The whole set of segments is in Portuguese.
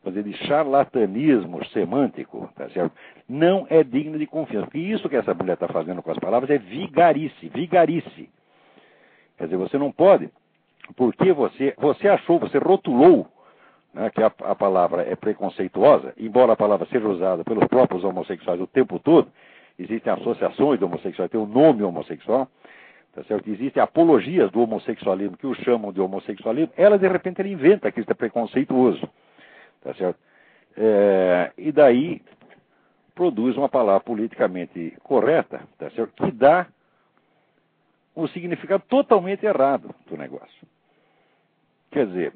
fazer de charlatanismo semântico, tá certo? Não é digno de confiança. Porque isso que essa mulher está fazendo com as palavras é vigarice, vigarice. Quer dizer, você não pode, porque você achou, você rotulou, né, que a palavra é preconceituosa, embora a palavra seja usada pelos próprios homossexuais o tempo todo, existem associações de homossexuais, tem o nome homossexual, tá certo? Existem apologias do homossexualismo que o chamam de homossexualismo, ela de repente ela inventa que isso é preconceituoso, tá certo? E daí produz uma palavra politicamente correta, tá certo? Que dá um significado totalmente errado do negócio. Quer dizer,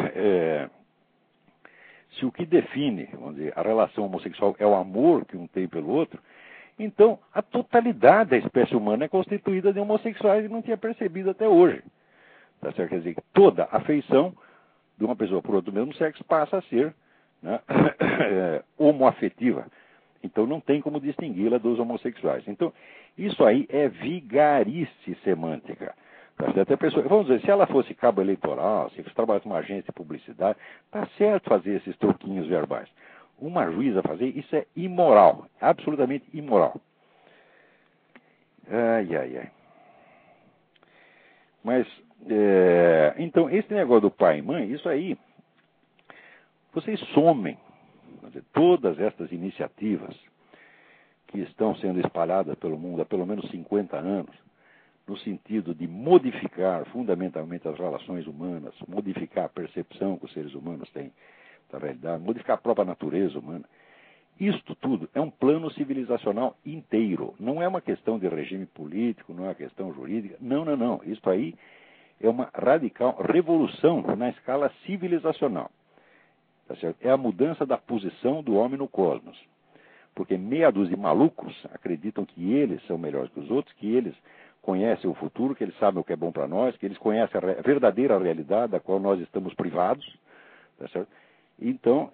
se o que define, vamos dizer, a relação homossexual é o amor que um tem pelo outro, então a totalidade da espécie humana é constituída de homossexuais e não tinha percebido até hoje. Tá certo? Quer dizer, toda afeição de uma pessoa por outro do mesmo sexo passa a ser, né, homoafetiva. Então não tem como distingui-la dos homossexuais. Então, isso aí é vigarice semântica. Até a pessoa, vamos dizer, se ela fosse cabo eleitoral, se trabalhasse numa agência de publicidade, está certo fazer esses troquinhos verbais. Uma juíza fazer, isso é imoral, absolutamente imoral. Ai, ai, ai. Mas, então, esse negócio do pai e mãe, isso aí, vocês somem todas estas iniciativas que estão sendo espalhadas pelo mundo há pelo menos 50 anos, no sentido de modificar fundamentalmente as relações humanas, modificar a percepção que os seres humanos têm da realidade, modificar a própria natureza humana. Isto tudo é um plano civilizacional inteiro. Não é uma questão de regime político, não é uma questão jurídica. Não, não, não. Isto aí é uma radical revolução na escala civilizacional. Tá certo? É a mudança da posição do homem no cosmos. Porque meia dúzia de malucos acreditam que eles são melhores que os outros, que eles conhecem o futuro, que eles sabem o que é bom para nós, que eles conhecem a verdadeira realidade da qual nós estamos privados. Tá certo? Então,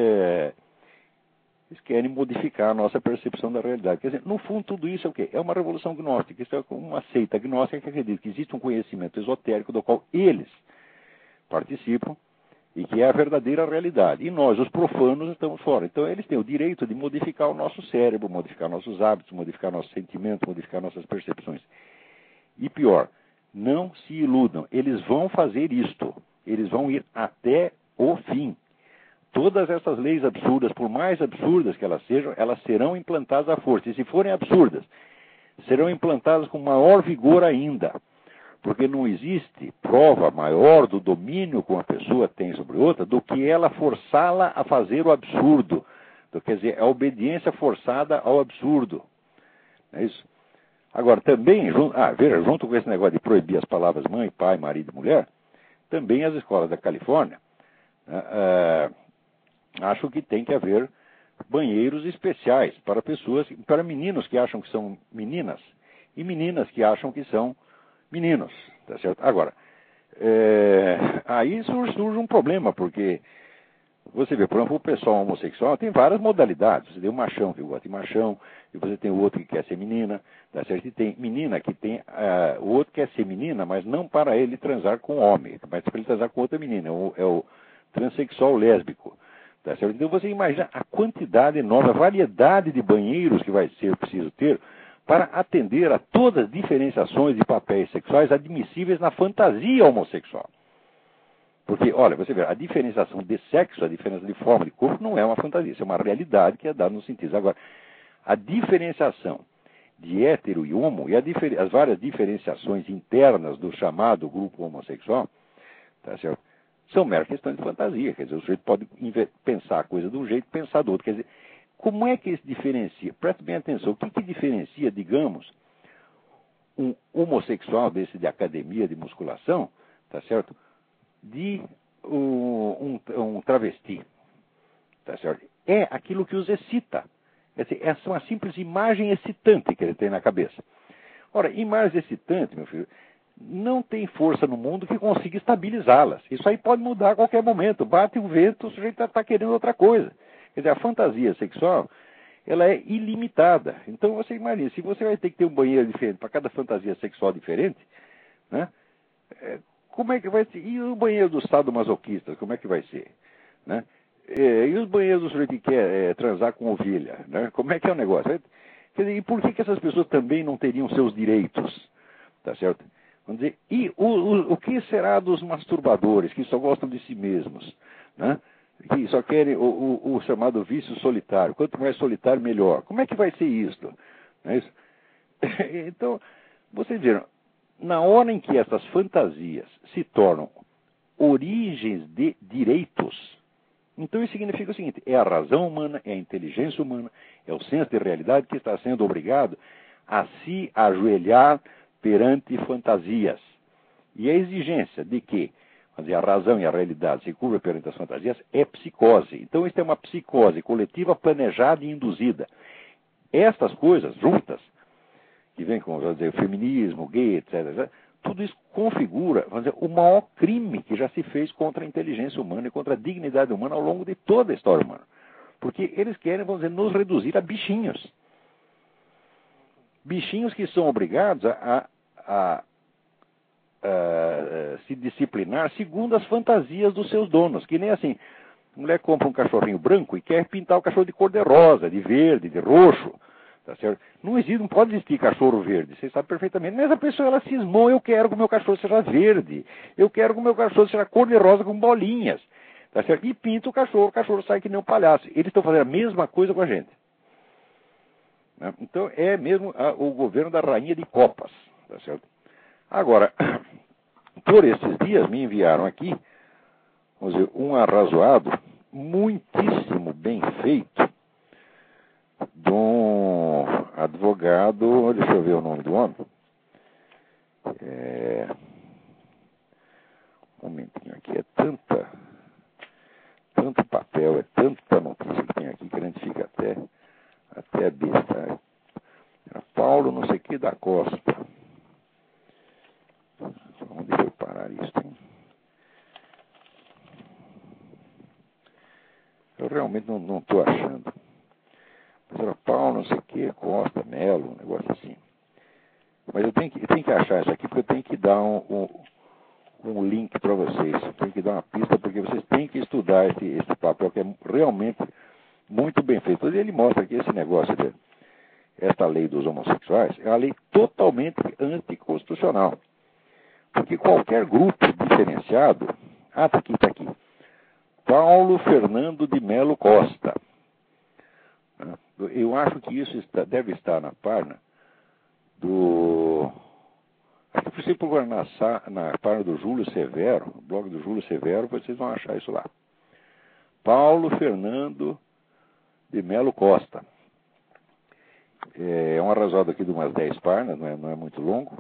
eles querem modificar a nossa percepção da realidade. Quer dizer, no fundo, tudo isso é o quê? É uma revolução gnóstica. Isso é uma seita gnóstica que acredita que existe um conhecimento esotérico do qual eles participam e que é a verdadeira realidade. E nós, os profanos, estamos fora. Então, eles têm o direito de modificar o nosso cérebro, modificar nossos hábitos, modificar nossos sentimentos, modificar nossas percepções. E pior, não se iludam. Eles vão fazer isto. Eles vão ir até o fim. Todas essas leis absurdas, por mais absurdas que elas sejam, elas serão implantadas à força. E se forem absurdas, serão implantadas com maior vigor ainda. Porque não existe prova maior do domínio que uma pessoa tem sobre outra do que ela forçá-la a fazer o absurdo. Então, quer dizer, a obediência forçada ao absurdo. É isso? Agora, também, veja, junto com esse negócio de proibir as palavras mãe, pai, marido e mulher, também as escolas da Califórnia acho que tem que haver banheiros especiais para pessoas, para meninos que acham que são meninas e meninas que acham que são meninos, tá certo? Agora, aí surge um problema, porque você vê, por exemplo, o pessoal homossexual tem várias modalidades. Você tem o machão que gosta de machão, e você tem o outro que quer ser menina, tá certo? E tem menina que tem, o outro quer ser menina, mas não para ele transar com homem, mas para ele transar com outra menina, é o transexual lésbico. Tá certo? Então você imagina a quantidade enorme, a variedade de banheiros que vai ser preciso ter para atender a todas as diferenciações de papéis sexuais admissíveis na fantasia homossexual. Porque, olha, você vê, a diferenciação de sexo, a diferença de forma de corpo não é uma fantasia, isso é uma realidade que é dada no sentido. Agora, a diferenciação de hétero e homo e as várias diferenciações internas do chamado grupo homossexual, tá certo? São meras questões de fantasia. Quer dizer, o sujeito pode pensar a coisa de um jeito, pensar do outro. Quer dizer, como é que isso diferencia? Preste bem atenção. O que diferencia, digamos, um homossexual desse de academia de musculação, tá certo? De um travesti, tá certo? É aquilo que os excita. Quer dizer, essa é uma simples imagem excitante que ele tem na cabeça. Ora, imagem excitante, meu filho, não tem força no mundo que consiga estabilizá-las. Isso aí pode mudar a qualquer momento. Bate o vento, o sujeito está querendo outra coisa. Quer dizer, a fantasia sexual, ela é ilimitada. Então, você imagina, se você vai ter que ter um banheiro diferente para cada fantasia sexual diferente, né? Como é que vai ser? E o banheiro do sadomasoquista, como é que vai ser? Né? E os banheiros do sujeito que quer transar com ovelha, né? Como é que é o negócio? Quer dizer, e por que essas pessoas também não teriam seus direitos? Tá certo? Vamos dizer, e o que será dos masturbadores que só gostam de si mesmos, né? Que só querem o chamado vício solitário. Quanto mais solitário, melhor. Como é que vai ser isso? Não é isso? Então, vocês viram, na hora em que essas fantasias se tornam origens de direitos, então isso significa o seguinte: é a razão humana, é a inteligência humana, é o senso de realidade que está sendo obrigado a se ajoelhar perante fantasias. E a exigência de que, vamos dizer, a razão e a realidade se curvam perante as fantasias é psicose. Então isso é uma psicose coletiva planejada e induzida. Estas coisas juntas, que vem com, vamos dizer, o feminismo, gay, etc., tudo isso configura, vamos dizer, o maior crime que já se fez contra a inteligência humana e contra a dignidade humana ao longo de toda a história humana. Porque eles querem, vamos dizer, nos reduzir a bichinhos. Bichinhos que são obrigados a se disciplinar segundo as fantasias dos seus donos. Que nem assim, a mulher compra um cachorrinho branco e quer pintar o cachorro de cor de rosa, de verde, de roxo. Tá certo? Não pode existir cachorro verde, você sabe perfeitamente. Mas a pessoa, ela cismou: eu quero que o meu cachorro seja verde, eu quero que o meu cachorro seja cor de rosa com bolinhas. Tá certo? E pinta o cachorro sai que nem um palhaço. Eles estão fazendo a mesma coisa com a gente. Né? Então é mesmo o governo da rainha de copas. Tá certo? Agora, por esses dias me enviaram aqui, vamos dizer, um arrazoado muitíssimo bem feito de um advogado, deixa eu ver o nome do homem. Um momentinho aqui, é tanto papel, é tanta notícia que tem aqui que a gente fica até besta. Era Paulo não sei o que da Costa. Onde foi parar isso, hein? Eu realmente não estou achando. Mas era Paulo não sei o que, Costa, Melo, um negócio assim. Mas eu tenho que achar isso aqui, porque eu tenho que dar um link para vocês. Eu tenho que dar uma pista, porque vocês têm que estudar esse papel, que é realmente muito bem feito. Ele mostra que esse negócio, esta lei dos homossexuais, é uma lei totalmente anticonstitucional. Porque qualquer grupo diferenciado... está aqui. Paulo Fernando de Melo Costa. Eu acho que isso deve estar na página do... Acho que você procurar na página do Júlio Severo, no blog do Júlio Severo, vocês vão achar isso lá. Paulo Fernando de Melo Costa. É um arrasado aqui de umas 10 páginas, não é muito longo.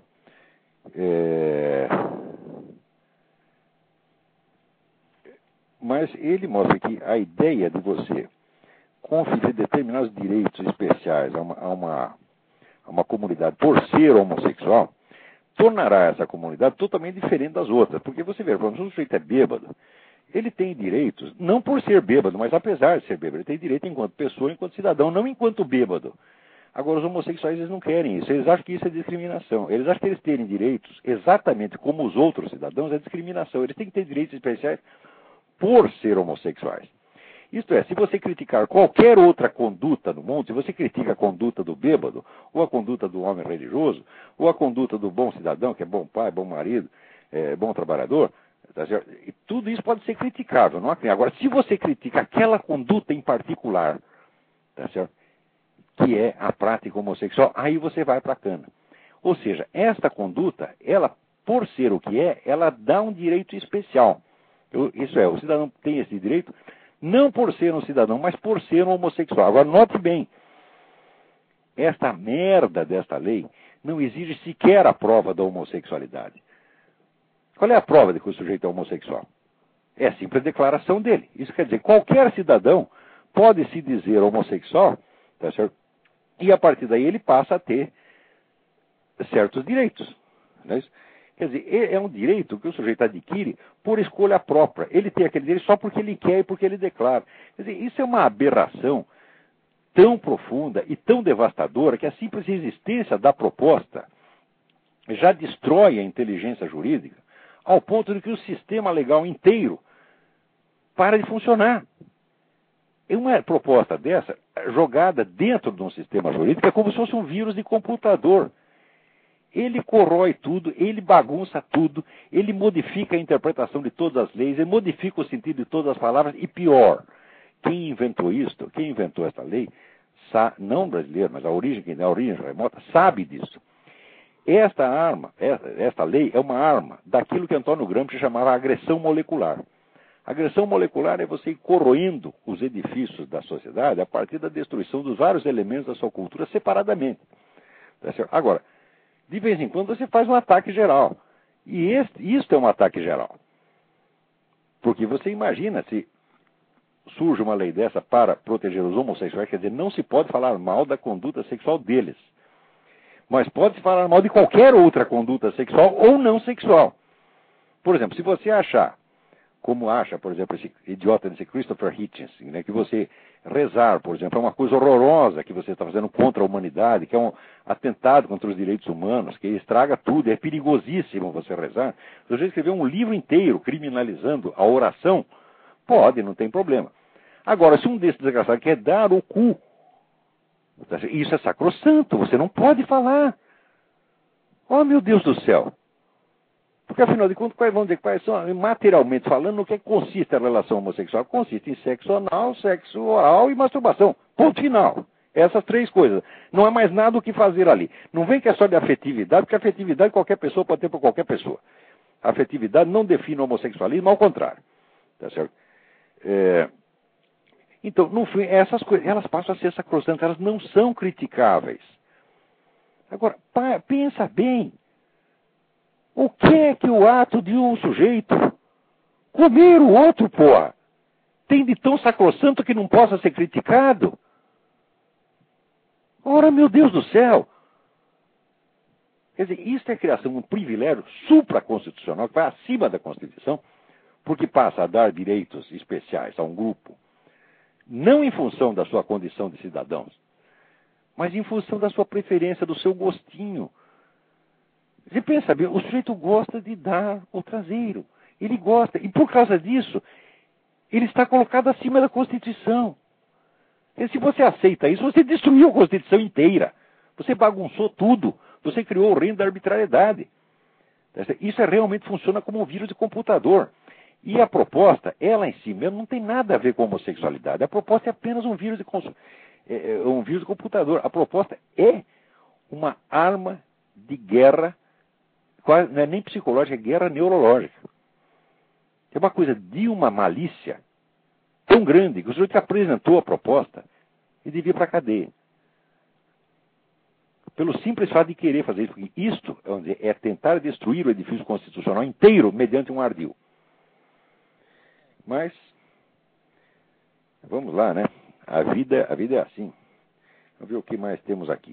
Mas ele mostra que a ideia de você conferir determinados direitos especiais a uma comunidade por ser homossexual tornará essa comunidade totalmente diferente das outras. Porque você vê, quando o sujeito é bêbado, ele tem direitos, não por ser bêbado, mas apesar de ser bêbado, ele tem direito enquanto pessoa, enquanto cidadão, não enquanto bêbado. Agora, os homossexuais, eles não querem isso. Eles acham que isso é discriminação. Eles acham que eles terem direitos exatamente como os outros cidadãos é discriminação. Eles têm que ter direitos especiais por ser homossexuais. Isto é, se você criticar qualquer outra conduta no mundo, se você critica a conduta do bêbado, ou a conduta do homem religioso, ou a conduta do bom cidadão, que é bom pai, bom marido, bom trabalhador, tá certo? E tudo isso pode ser criticável. Não é? Agora, se você critica aquela conduta em particular, tá certo? Que é a prática homossexual, aí você vai para a cana. Ou seja, esta conduta, ela, por ser o que é, ela dá um direito especial. Isso é, o cidadão tem esse direito, não por ser um cidadão, mas por ser um homossexual. Agora, note bem, esta merda desta lei não exige sequer a prova da homossexualidade. Qual é a prova de que o sujeito é homossexual? É a simples declaração dele. Isso quer dizer, qualquer cidadão pode se dizer homossexual, tá certo? E a partir daí ele passa a ter certos direitos. Não é isso? Quer dizer, é um direito que o sujeito adquire por escolha própria. Ele tem aquele direito só porque ele quer e porque ele declara. Quer dizer, isso é uma aberração tão profunda e tão devastadora que a simples existência da proposta já destrói a inteligência jurídica ao ponto de que o sistema legal inteiro para de funcionar. uma proposta dessa, jogada dentro de um sistema jurídico, é como se fosse um vírus de computador. Ele corrói tudo, ele bagunça tudo, ele modifica a interpretação de todas as leis, ele modifica o sentido de todas as palavras, e pior, quem inventou essa lei, não brasileiro, mas a origem remota, sabe disso. Esta lei é uma arma daquilo que Antônio Gramsci chamava agressão molecular. Agressão molecular é você ir corroendo os edifícios da sociedade a partir da destruição dos vários elementos da sua cultura separadamente. Tá certo? Agora, de vez em quando você faz um ataque geral. E isto é um ataque geral. Porque você imagina se surge uma lei dessa para proteger os homossexuais, quer dizer, não se pode falar mal da conduta sexual deles. Mas pode-se falar mal de qualquer outra conduta sexual ou não sexual. Por exemplo, se você achar, como acha, por exemplo, esse idiota desse Christopher Hitchens, né, que você rezar, por exemplo, é uma coisa horrorosa que você está fazendo contra a humanidade, que é um atentado contra os direitos humanos, que estraga tudo, é perigosíssimo você rezar. Se você escrever um livro inteiro criminalizando a oração, pode, não tem problema. Agora, se um desses desgraçados quer dar o cu, isso é sacrossanto, você não pode falar. Oh, meu Deus do céu. Porque, afinal de contas, vamos dizer, quais são, materialmente falando, no que consiste a relação homossexual? Consiste em sexo anal, sexo oral e masturbação. Ponto final. Essas três coisas. Não há mais nada o que fazer ali. Não vem que é só de afetividade, porque afetividade qualquer pessoa pode ter por qualquer pessoa. A afetividade não define o homossexualismo, ao contrário. Tá certo? Então, no fim, essas coisas, elas passam a ser sacrossantas, elas não são criticáveis. Agora, pensa bem. O que é que o ato de um sujeito comer o outro, porra, tem de tão sacrossanto que não possa ser criticado? Ora, meu Deus do céu! Quer dizer, isso é a criação de um privilégio supraconstitucional que vai acima da Constituição, porque passa a dar direitos especiais a um grupo, não em função da sua condição de cidadãos, mas em função da sua preferência, do seu gostinho. Você pensa bem, o sujeito gosta de dar o traseiro. Ele gosta. E por causa disso, ele está colocado acima da Constituição. E se você aceita isso, você destruiu a Constituição inteira. Você bagunçou tudo. Você criou o reino da arbitrariedade. Isso realmente funciona como um vírus de computador. E a proposta, ela em si mesmo, não tem nada a ver com homossexualidade. A proposta é apenas um vírus de computador. A proposta é uma arma de guerra, quase, não é nem psicológica, é guerra neurológica. É uma coisa de uma malícia tão grande que o sujeito que apresentou a proposta e devia ir para a cadeia. Pelo simples fato de querer fazer isso, porque isto é tentar destruir o edifício constitucional inteiro mediante um ardil. Mas, vamos lá, né? A vida é assim. Vamos ver o que mais temos aqui.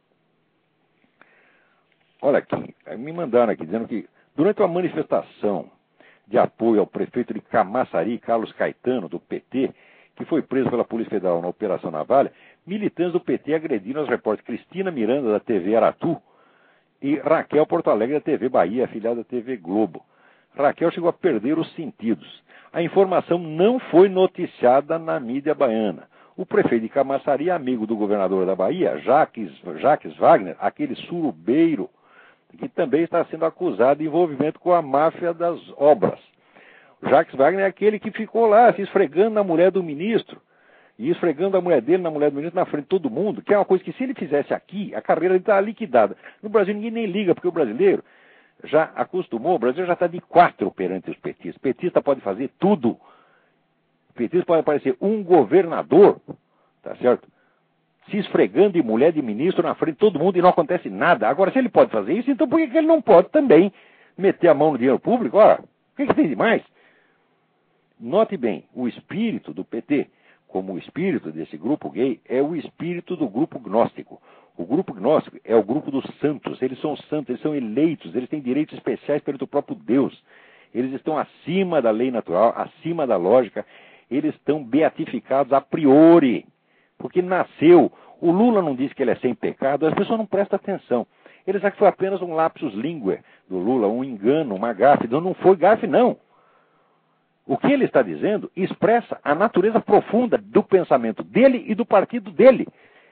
Olha aqui, me mandaram aqui dizendo que durante uma manifestação de apoio ao prefeito de Camaçari, Carlos Caetano, do PT, que foi preso pela Polícia Federal na Operação Navalha, militantes do PT agrediram as repórteres Cristina Miranda, da TV Aratu, e Raquel Porto Alegre, da TV Bahia, afiliada da TV Globo. Raquel chegou a perder os sentidos. A informação não foi noticiada na mídia baiana. O prefeito de Camaçari, amigo do governador da Bahia, Jacques Wagner, aquele surubeiro, que também está sendo acusado de envolvimento com a máfia das obras. Jacques Wagner é aquele que ficou lá se esfregando na mulher do ministro, e esfregando a mulher dele na mulher do ministro na frente de todo mundo, que é uma coisa que se ele fizesse aqui, a carreira dele está liquidada. No Brasil ninguém nem liga, porque o brasileiro já acostumou, o Brasil já está de 4 perante os petistas. O petista pode fazer tudo. O petista pode aparecer um governador, tá certo? Se esfregando de mulher de ministro na frente de todo mundo e não acontece nada. Agora, se ele pode fazer isso, então por que ele não pode também meter a mão no dinheiro público? Ora, o que tem de mais? Note bem, o espírito do PT, como o espírito desse grupo gay, é o espírito do grupo gnóstico. O grupo gnóstico é o grupo dos santos. Eles são santos, eles são eleitos, eles têm direitos especiais perante o próprio Deus. Eles estão acima da lei natural, acima da lógica. Eles estão beatificados a priori. Porque nasceu. O Lula não disse que ele é sem pecado, as pessoas não prestam atenção. Eles acham que foi apenas um lapsus linguae do Lula, um engano, uma gafe. Não foi gafe, não. O que ele está dizendo expressa a natureza profunda do pensamento dele e do partido dele.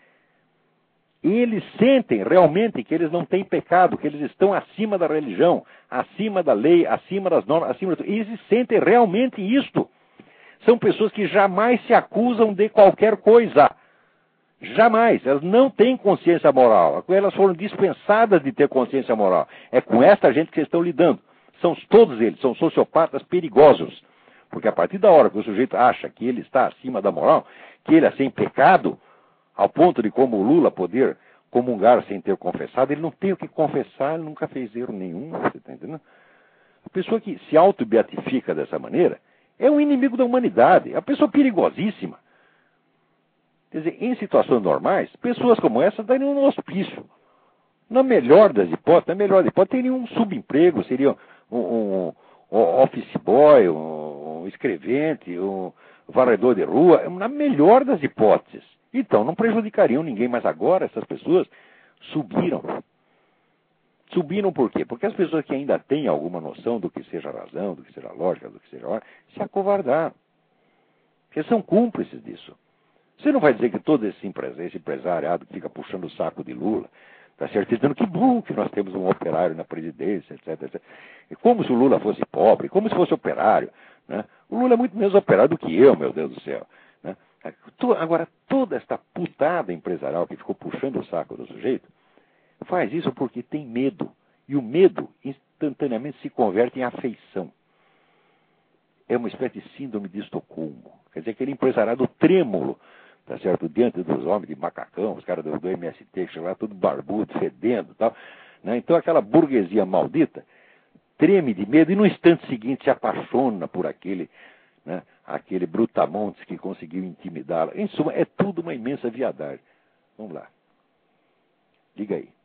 Eles sentem realmente que eles não têm pecado, que eles estão acima da religião, acima da lei, acima das normas, acima de tudo. Eles sentem realmente isto. São pessoas que jamais se acusam de qualquer coisa. Jamais. Elas não têm consciência moral. Elas foram dispensadas de ter consciência moral. É com esta gente que vocês estão lidando. São todos eles, são sociopatas perigosos. Porque a partir da hora que o sujeito acha que ele está acima da moral, que ele é sem pecado, ao ponto de como o Lula poder comungar sem ter confessado, ele não tem o que confessar, ele nunca fez erro nenhum, você está entendendo? A pessoa que se auto-beatifica dessa maneira é um inimigo da humanidade, é uma pessoa perigosíssima. Quer dizer, em situações normais, pessoas como essa estariam no hospício. Na melhor das hipóteses, teriam um subemprego, seria um office boy, um escrevente, um varredor de rua, na melhor das hipóteses. Então, não prejudicariam ninguém, mas agora essas pessoas subiram. Subiram por quê? Porque as pessoas que ainda têm alguma noção do que seja razão, do que seja lógica, do que seja hora, se acovardaram. Porque são cúmplices disso. Você não vai dizer que todo esse empresariado que fica puxando o saco de Lula, está certo, dizendo que bom que nós temos um operário na presidência, etc, etc. E como se o Lula fosse pobre, como se fosse operário. Né? O Lula é muito menos operário do que eu, meu Deus do céu. Né? Agora, toda esta putada empresarial que ficou puxando o saco do sujeito, faz isso porque tem medo. E o medo instantaneamente se converte em afeição. É uma espécie de síndrome de Estocolmo. Quer dizer, aquele empresariado trêmulo, tá certo? Diante dos homens de macacão, os caras do MST, que chegam lá tudo barbudo, fedendo e tal. Né? Então aquela burguesia maldita treme de medo e no instante seguinte se apaixona por aquele, né, aquele brutamontes que conseguiu intimidá-la. Em suma, é tudo uma imensa viadagem. Vamos lá. Diga aí.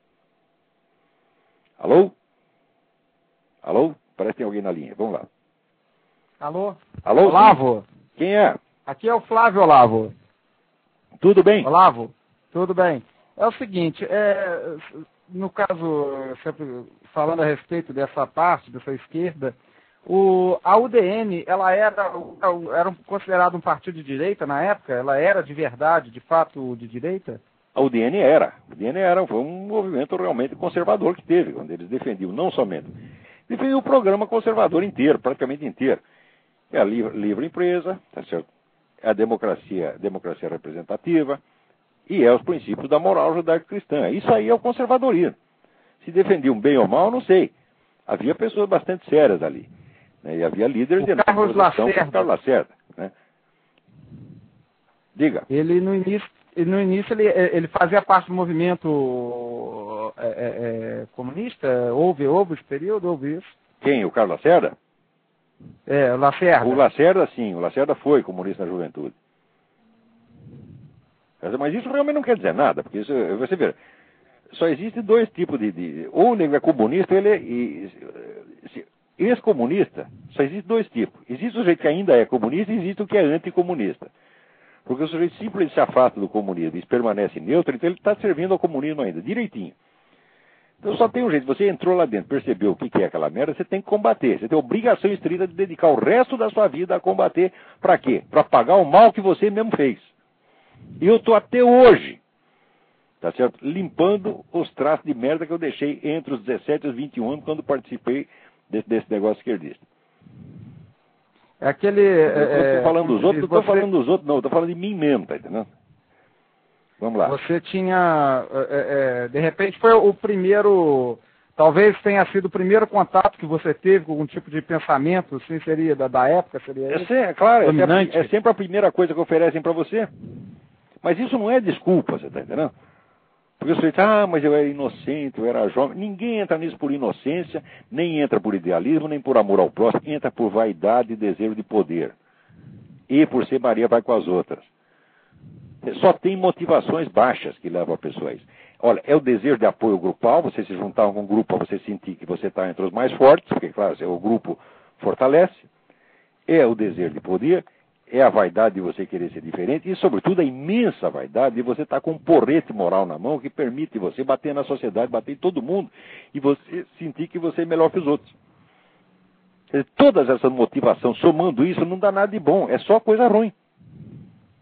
Alô? Alô? Parece que tem alguém na linha. Vamos lá. Alô? Alô? Olavo? Quem é? Aqui é o Flávio Olavo. Tudo bem? Olavo, tudo bem. É o seguinte, no caso, sempre falando a respeito dessa parte, dessa esquerda, a UDN, ela era considerada um partido de direita na época? Ela era de verdade, de fato, de direita? A UDN era. Foi um movimento realmente conservador que teve, onde eles defendiam não somente, defendiam o programa conservador inteiro, praticamente inteiro. É a livre empresa, tá certo? É a democracia representativa e é os princípios da moral judaico-cristã. Isso aí é o conservadorismo. Se defendiam bem ou mal, não sei. Havia pessoas bastante sérias ali. Né? E havia líderes de Carlos Lacerda. Carlos Lacerda, né? Diga. Ele no início ele fazia parte do movimento comunista? Houve esse período? Houve isso? Quem? O Carlos Lacerda? O Lacerda. O Lacerda, sim. O Lacerda foi comunista na juventude. Mas isso realmente não quer dizer nada, porque isso, você vê, só existe dois tipos ou ele é comunista, ou ele é ex-comunista. Só existe dois tipos. Existe o sujeito que ainda é comunista e existe o que é anticomunista. Porque o sujeito simplesmente se afasta do comunismo e permanece neutro, então ele está servindo ao comunismo ainda, direitinho. Então só tem um jeito, você entrou lá dentro, percebeu o que é aquela merda, você tem que combater. Você tem a obrigação estrita de dedicar o resto da sua vida a combater. Para quê? Para pagar o mal que você mesmo fez. E eu estou até hoje, tá certo? Limpando os traços de merda que eu deixei entre os 17 e os 21 anos quando participei desse negócio esquerdista. É aquele... Estou falando dos outros, não estou falando dos outros, não, estou falando de mim mesmo, tá entendendo? Vamos lá. Você tinha, de repente foi o primeiro, talvez tenha sido o primeiro contato que você teve com algum tipo de pensamento, assim, seria da época, seria isso? É claro, é sempre a primeira coisa que oferecem para você. Mas isso não é desculpa, você está entendendo? Porque você diz, mas eu era inocente, eu era jovem. Ninguém entra nisso por inocência, nem entra por idealismo, nem por amor ao próximo, entra por vaidade e desejo de poder. E por ser Maria vai com as outras. Só tem motivações baixas que levam a pessoa a isso. Olha, é o desejo de apoio grupal, você se juntar a um grupo para você sentir que você está entre os mais fortes, porque, claro, o grupo fortalece. É o desejo de poder, é a vaidade de você querer ser diferente e, sobretudo, a imensa vaidade de você estar com um porrete moral na mão que permite você bater na sociedade, bater em todo mundo e você sentir que você é melhor que os outros. Todas essas motivações, somando isso, não dá nada de bom, é só coisa ruim.